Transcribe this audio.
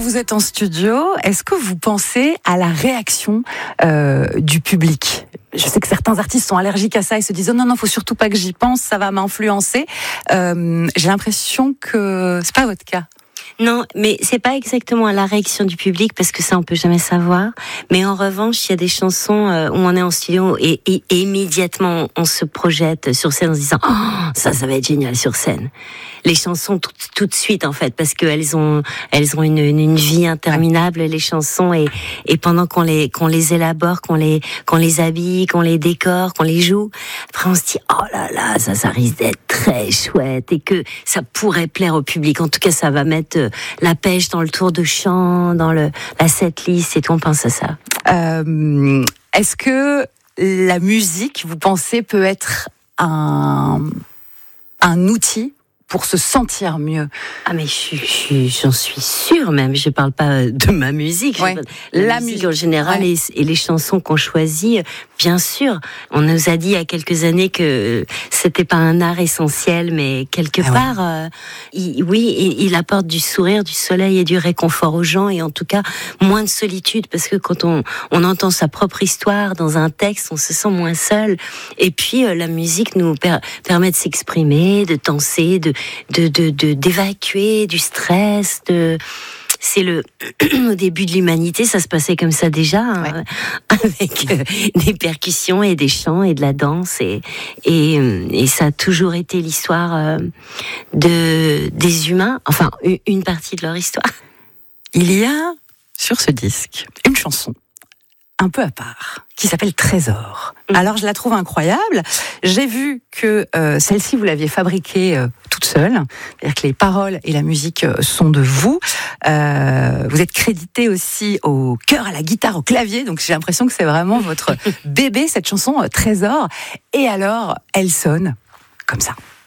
vous êtes en studio, est-ce que vous pensez à la réaction du public ? Je sais que certains artistes sont allergiques à ça et se disent « Oh non, faut surtout pas que j'y pense, ça va m'influencer ». J'ai l'impression que c'est pas votre cas. Non, mais c'est pas exactement la réaction du public parce que ça on peut jamais savoir. Mais en revanche, il y a des chansons où on est en studio et immédiatement on se projette sur scène en se disant oh, ça va être génial sur scène. Les chansons tout de suite en fait parce que elles ont une vie interminable les chansons et pendant qu'on les élabore, qu'on les habille, qu'on les décore, qu'on les joue, après on se dit oh là là ça risque d'être très chouette et que ça pourrait plaire au public. En tout cas, ça va mettre la pêche dans le tour de chant, dans la setlist et tout, on pense à ça. Est-ce que la musique, vous pensez, peut être un outil pour se sentir mieux? Ah mais j'en suis sûre même, je parle pas de ma musique, ouais. La musique en général ouais. et les chansons qu'on choisit, bien sûr. On nous a dit il y a quelques années que c'était pas un art essentiel, mais quelque part, il apporte du sourire, du soleil et du réconfort aux gens et en tout cas moins de solitude parce que quand on entend sa propre histoire dans un texte, on se sent moins seul. Et puis la musique nous permet de s'exprimer, de danser, d'évacuer du stress, c'est au début de l'humanité, ça se passait comme ça déjà, hein, avec des percussions et des chants et de la danse et ça a toujours été l'histoire des humains, enfin une partie de leur histoire. Il y a sur ce disque une chanson un peu à part, qui s'appelle Trésor. Alors je la trouve incroyable. J'ai vu que celle-ci, vous l'aviez fabriquée toute seule, c'est-à-dire que les paroles et la musique sont de vous. Vous êtes crédité aussi au chœur, à la guitare, au clavier, donc j'ai l'impression que c'est vraiment votre bébé, cette chanson Trésor. Et alors, elle sonne comme ça.